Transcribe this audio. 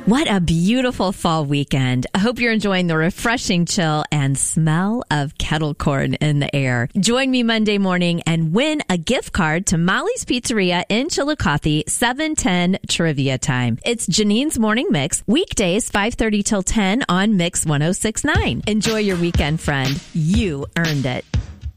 What a beautiful fall weekend. I hope you're enjoying the refreshing chill and smell of kettle corn in the air. Join me Monday morning and win a gift card to Molly's Pizzeria in Chillicothe, 7:10 trivia time. It's Janine's Morning Mix, weekdays 5:30 till 10 on Mix 106.9. Enjoy your weekend, friend. You earned it.